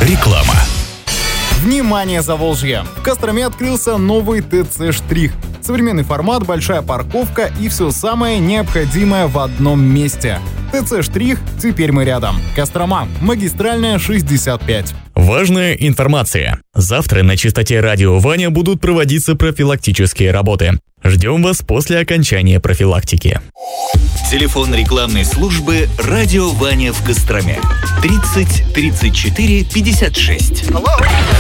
Реклама. Внимание, Заволжье! В Костроме открылся новый ТЦ «Штрих». Современный формат, большая парковка и все самое необходимое в одном месте. ТЦ «Штрих» — теперь мы рядом. Кострома, магистральная 65. Важная информация. Завтра на частоте радио Ваня будут проводиться профилактические работы. Ждем вас после окончания профилактики. Телефон рекламной службы «Радио Ваня» в Костроме. 30 34 56.